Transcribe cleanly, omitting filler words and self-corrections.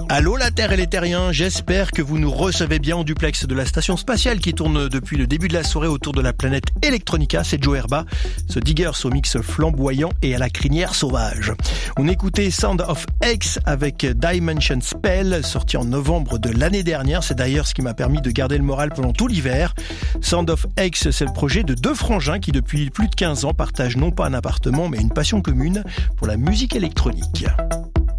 Allô la Terre et les Terriens, j'espère que vous nous recevez bien en duplex de la station spatiale qui tourne depuis le début de la soirée autour de la planète Electronica. C'est Joe Herba, ce Diggers au mix flamboyant et à la crinière sauvage. On écoutait Sound of X avec Dimension Spell, sorti en novembre de l'année dernière. C'est d'ailleurs ce qui m'a permis de garder le moral pendant tout l'hiver. Sound of X, c'est le projet de deux frangins qui depuis plus de 15 ans partagent non pas un appartement mais une passion commune pour la musique électronique.